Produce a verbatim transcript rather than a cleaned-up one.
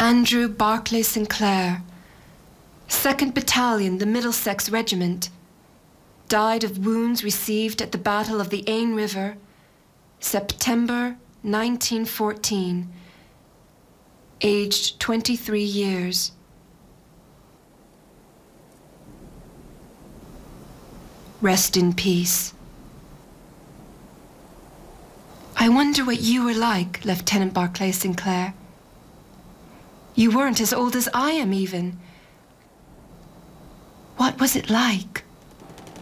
Andrew Barclay Sinclair, second Battalion, the Middlesex Regiment, died of wounds received at the Battle of the Ain River, September nineteen fourteen, aged twenty-three years. Rest in peace. I wonder what you were like, Lieutenant Barclay Sinclair. You weren't as old as I am, even. What was it like?